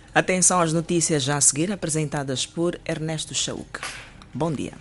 Atenção às notícias já a seguir, apresentadas por Ernesto Chauk. Bom dia.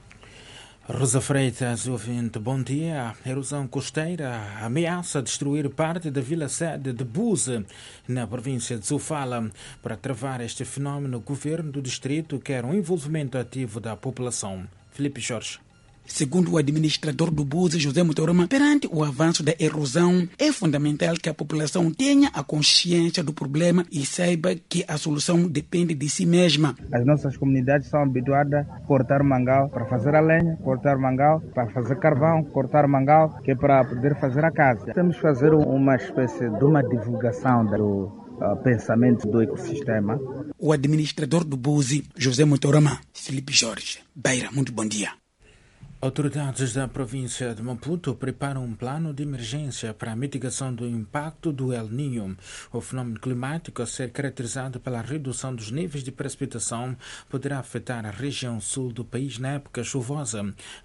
Rosa Freitas, ouvinte, bom dia. Erosão costeira ameaça destruir parte da vila-sede de Buze, na província de Sofala. Para travar este fenómeno, o governo do distrito quer um envolvimento ativo da população. Filipe Jorge. Segundo o administrador do Buze, José Motorama, perante o avanço da erosão, é fundamental que a população tenha a consciência do problema e saiba que a solução depende de si mesma. As nossas comunidades são habituadas a cortar mangal para fazer a lenha, cortar mangal para fazer carvão, cortar mangal que é para poder fazer a casa. Temos que fazer uma espécie de uma divulgação do pensamento do ecossistema. O administrador do Buze, José Motorama, Filipe Jorge. Beira, muito bom dia. Autoridades da província de Maputo preparam um plano de emergência para a mitigação do impacto do El Niño. O fenômeno climático, a ser caracterizado pela redução dos níveis de precipitação, poderá afetar a região sul do país na época chuvosa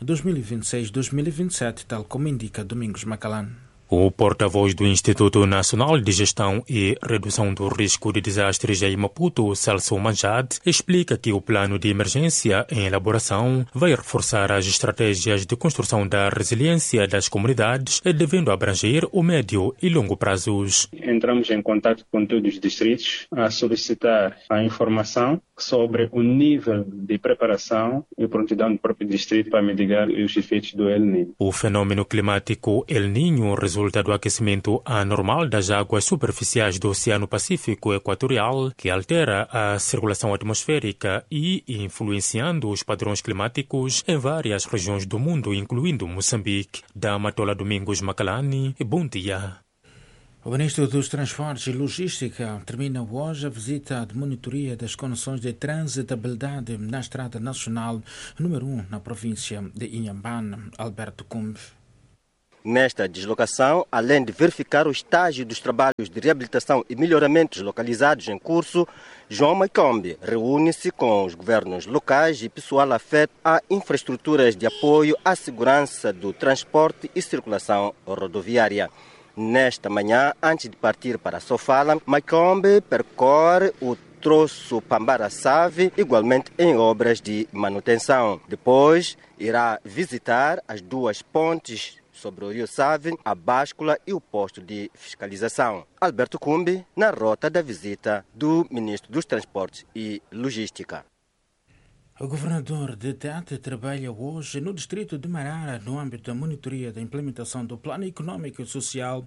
2026-2027, tal como indica Domingos Macalán. O porta-voz do Instituto Nacional de Gestão e Redução do Risco de Desastres em Maputo, Celso Manjad, explica que o plano de emergência em elaboração vai reforçar as estratégias de construção da resiliência das comunidades, devendo abranger o médio e longo prazos. Entramos em contato com todos os distritos a solicitar a informação sobre o nível de preparação e prontidão do próprio distrito para mitigar os efeitos do El Niño. O fenômeno climático El Niño resulta do aquecimento anormal das águas superficiais do Oceano Pacífico Equatorial, que altera a circulação atmosférica e influenciando os padrões climáticos em várias regiões do mundo, incluindo Moçambique. Da Matola Domingos Macalani, bom dia. O Ministro dos Transportes e Logística termina hoje a visita de monitoria das condições de transitabilidade na Estrada Nacional número 1 na província de Inhambane, Alberto Cumbe. Nesta deslocação, além de verificar o estágio dos trabalhos de reabilitação e melhoramentos localizados em curso, João Maikombe reúne-se com os governos locais e pessoal afeto a infraestruturas de apoio à segurança do transporte e circulação rodoviária. Nesta manhã, antes de partir para Sofala, Maikombe percorre o troço Pambara-Save, igualmente em obras de manutenção. Depois, irá visitar as duas pontes sobre o Rio Save, a báscula e o posto de fiscalização. Alberto Cumbe, na rota da visita do Ministro dos Transportes e Logística. O governador de Tete trabalha hoje no distrito de Marara no âmbito da monitoria da implementação do Plano Econômico e Social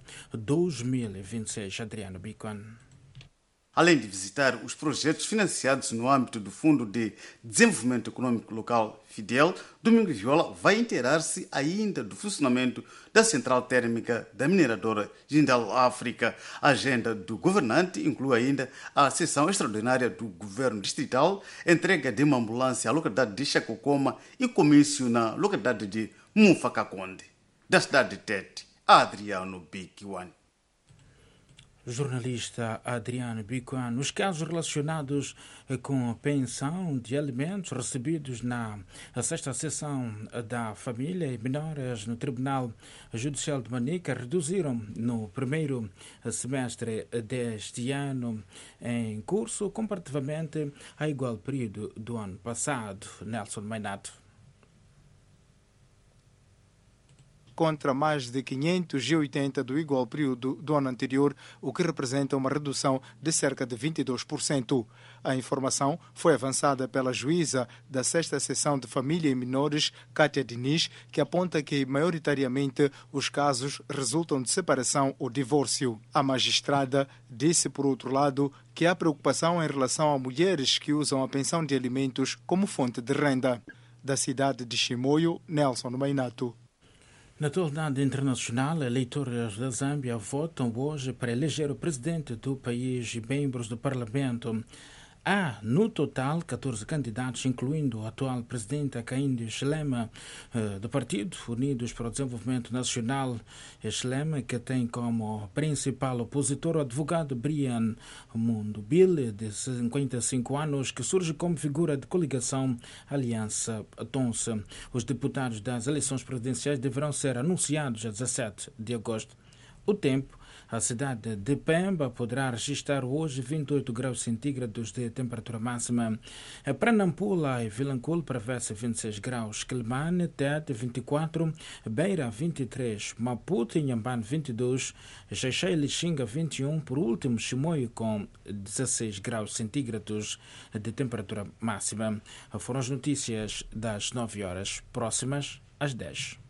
2026. Adriano Bicuan. Além de visitar os projetos financiados no âmbito do Fundo de Desenvolvimento Econômico Local, FIDEL, Domingos Viola vai inteirar-se ainda do funcionamento da central térmica da mineradora Jindal África. A agenda do governante inclui ainda a sessão extraordinária do governo distrital, entrega de uma ambulância à localidade de Chacocoma e comício na localidade de Mufacaconde. Da cidade de Tete, Adriano Bicuan. Jornalista Adriano Bicuan. Nos casos relacionados com a pensão de alimentos recebidos na sexta sessão da família e menores no Tribunal Judicial de Manica reduziram no primeiro semestre deste ano em curso comparativamente ao igual período do ano passado. Nelson Mainato. Contra mais de 580 do igual período do ano anterior, o que representa uma redução de cerca de 22%. A informação foi avançada pela juíza da sexta sessão de Família e Menores, Cátia Diniz, que aponta que, maioritariamente, os casos resultam de separação ou divórcio. A magistrada disse, por outro lado, que há preocupação em relação a mulheres que usam a pensão de alimentos como fonte de renda. Da cidade de Chimoio, Nelson Mainato. Na atualidade internacional, eleitores da Zâmbia votam hoje para eleger o presidente do país e membros do parlamento. Há, no total, 14 candidatos, incluindo o atual presidente Hakainde Hichilema, do Partido Unidos para o Desenvolvimento Nacional. Hichilema, que tem como principal opositor o advogado Brian Mundubile, de 55 anos, que surge como figura de coligação Aliança Tonse. Os deputados das eleições presidenciais deverão ser anunciados a 17 de agosto. O tempo A cidade de Pemba poderá registrar hoje 28 graus centígrados de temperatura máxima. Para Nampula e Vilanculo prevê-se 26 graus. Quelimane, Tete 24, Beira 23, Maputo e Inhambane 22, Xaixai e Lixinga 21, por último Chimoio com 16 graus centígrados de temperatura máxima. Foram as notícias das 9 horas, próximas às 10.